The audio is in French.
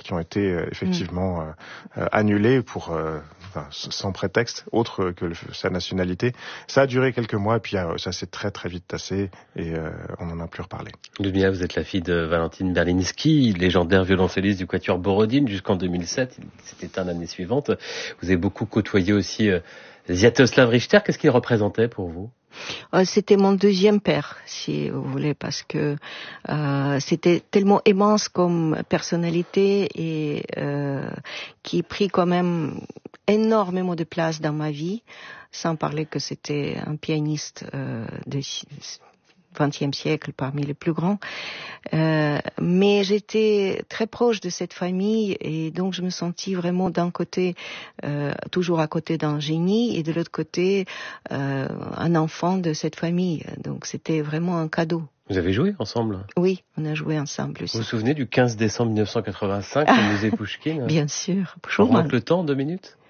qui ont été effectivement annulés sans prétexte autre que sa nationalité. Ça a duré quelques mois et puis ça s'est très très vite tassé et on n'en a plus reparlé. Ludmila, vous êtes la fille de Valentine Berlinski, légendaire violoncelliste du Quatuor Borodine jusqu'en 2007. Il s'est éteint l'année suivante. Vous avez beaucoup côtoyé aussi Sviatoslav Richter. Qu'est-ce qu'il représentait pour vous? C'était mon deuxième père, si vous voulez, parce que c'était tellement immense comme personnalité et qui prit quand même énormément de place dans ma vie, sans parler que c'était un pianiste du XXe siècle, parmi les plus grands. Mais j'étais très proche de cette famille et donc je me sentis vraiment d'un côté, toujours à côté d'un génie et de l'autre côté, un enfant de cette famille. Donc c'était vraiment un cadeau. Vous avez joué ensemble? Oui, on a joué ensemble aussi. Vous vous souvenez du 15 décembre 1985 au musée Pouchkine? Bien sûr. Je remonte le temps, 2 minutes?